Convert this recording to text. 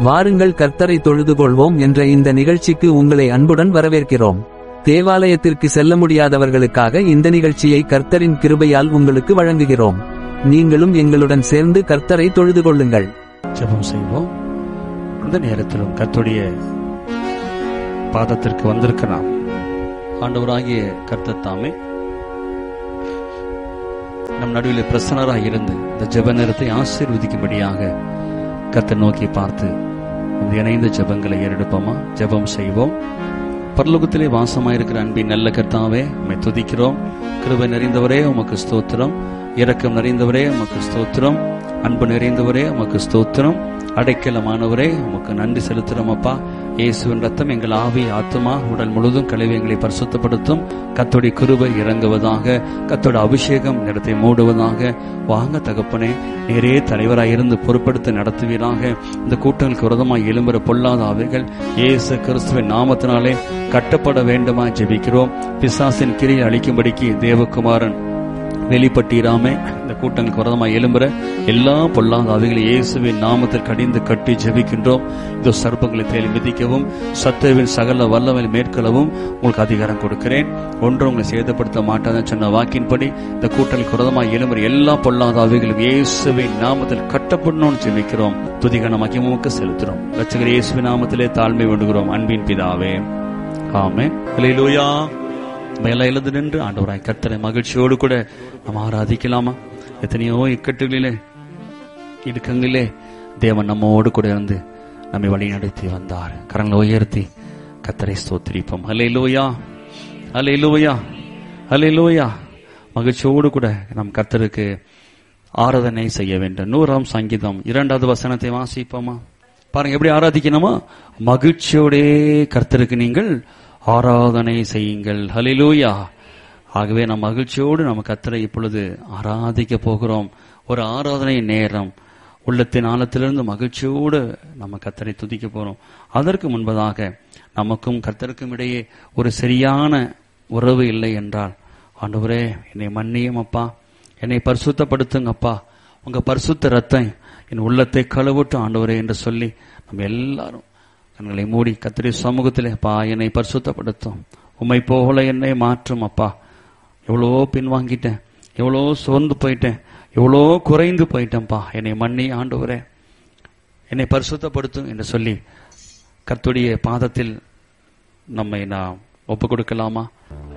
வாருங்கள் கர்த்தரை தொழுது கொள்வோம் என்ற இந்த நிகழ்ச்சிக்கு உங்களை அன்புடன் வரவேற்கிறோம். தேவாலயத்திற்கு செல்ல முடியாதவர்களுக்காக இந்த நிகழ்ச்சியை கர்த்தரின் கிருபையால் உங்களுக்கு வழங்குகிறோம். நீங்களும் எங்களுடன் சேர்ந்து கர்த்தரை தொழுது கொள்ளுங்கள். ஜெபம் செய்வோம். இந்த நேரத்திலும் கர்த்தருடைய பாதத்திற்கு வந்திருக்கலாம். ஆண்டவராகிய கர்த்தர் தாமே நம் நடுவில் பிரசன்னராக இருந்து இந்த ஜெப நேரத்தை ஆசீர்வதிக்கும்படியாக கர்த்தர் நோக்கி பார்த்து இந்த இணைந்த ஜெபங்களை ஏறெடுப்போமா? ஜெபம் செய்வோம். பரலோகத்திலே வாசமாயிருக்கிற அன்பின் நல்ல கர்த்தாவே, உம்மை துதிக்கிறோம். கிருபை நிறைந்தவரே உமக்கு ஸ்தோத்திரம். இரக்கம் நிறைந்தவரே உமக்கு ஸ்தோத்திரம். அன்பு நிறைந்தவரே உமக்கு ஸ்தோத்திரம். அடைக்கலமானவரே உமக்கு நன்றி செலுத்துறோம் அப்பா. இயேசுவின் ரத்தம் எங்கள் ஆவி ஆத்துமா உடல் முழுதும் கழுவி எங்களை பரிசுத்தப்படுத்தும். கர்த்தருடைய கிருபை இறங்குவதாக, கர்த்தருடைய அபிஷேகம் இடத்தை மூடுவதாக. வாங்க தகப்பனே, நேரே தலைவராக இருந்து பொறுப்படுத்த நடத்துவீராக. இந்த கூட்டங்களுக்கு விரோதமாக எழும்புற பொல்லாத ஆவிகள் இயேசு கிறிஸ்துவின் நாமத்தினாலே கட்டப்பட வேண்டுமா ஜெபிக்கிறோம். பிசாசின் கிரியை அழிக்கும்படிக்கு தேவகுமாரன் வெளிப்பட்டீராமே. இந்த கூட்டங்களுக்கு விரோதமாக எழும்புற எல்லா பொல்லாத ஆவிகளை இயேசுவின் நாமத்தில் கடிந்து கட்டி ஜெபிக்கின்றோம். இந்த சர்ப்பங்களை தேடி மிதிக்கவும் சத்துருவின் சகல வல்லமை மேற்கொள்ளவும் உங்களுக்கு அதிகாரம் கொடுக்கிறேன். ஒன்று உங்களை சேதப்படுத்த மாட்டாதுன்னு சொன்ன வாக்கின்படி இந்த கூட்டங்களுக்கு விரோதமாக எழும்புற எல்லா பொல்லாத ஆவிகளும் இயேசுவின் நாமத்தில் கட்டப்படணும்னு ஜெபிக்கிறோம். துதிகான மகிமுக செலுத்துறோம். ரட்சகர் இயேசுவின் நாமத்திலே தாழ்மை வேண்டுகிறோம். அன்பின் பிதாவே, ஆமென். அல்லேலூயா. மேல எழுந்து நின்று ஆண்டவராய் கர்த்தரை மகிழ்ச்சியோடு கூட நம்ம ஆராதிக்கலாமா? எத்தனையோ இக்கட்டுகளிலே இடுக்கங்களிலே தேவன் நம்மோடு கூட இருந்து நம்மை வழி நடத்தி வந்தார். கரங்களை உயர்த்தி கர்த்தரை ஸ்தோத்திரிப்போம். அல்லேலூயா, அல்லேலூயா, அல்லேலூயா. மகிழ்ச்சியோடு கூட நம் கர்த்தருக்கு ஆராதனை செய்ய வேண்டும். 100ஆம் சங்கீதம் 2வது வசனத்தை வாசிப்போமா? பாருங்க எப்படி ஆராதிக்கணுமா? மகிழ்ச்சியோடே கர்த்தருக்கு நீங்கள் ஆராதனை செய்யுங்கள். ஹல்லேலூயா. ஆகவே நம் மகிழ்ச்சியோடு நம்ம கர்த்தரை இப்பொழுது ஆராதிக்க போகிறோம். ஒரு ஆராதனை நேரம். உள்ளத்தின் ஆழத்திலிருந்து மகிழ்ச்சியோடு நம்ம கர்த்தரை துதிக்க போறோம். அதற்கு முன்பதாக நமக்கும் கர்த்தருக்கும் இடையே ஒரு சரியான உறவு இல்லை என்றால், ஆண்டவரே என்னை மன்னியும் அப்பா, என்னை பரிசுத்தப்படுத்துங்கப்பா, உங்க பரிசுத்த ரத்தம் என் உள்ளத்தை கழுவட்டும் ஆண்டவரே என்று சொல்லி நம்ம எல்லாரும் கண்களை மூடி கர்த்தருடைய சமூகத்திலே, அப்பா என்னை பரிசுத்தப்படுத்தும், உம்மை போல என்னை மாற்றும் அப்பா, எவ்வளோ பின்வாங்கிட்டேன், எவ்வளோ சோர்ந்து போயிட்டேன், எவ்வளோ குறைந்து போயிட்டேன்ப்பா, என்னை மன்னி ஆண்டவரே, என்னை பரிசுத்தப்படுத்தும் என்று சொல்லி கர்த்தருடைய பாதத்தில் நம்மை நாம் ஒப்பு கொடுக்கலாமா?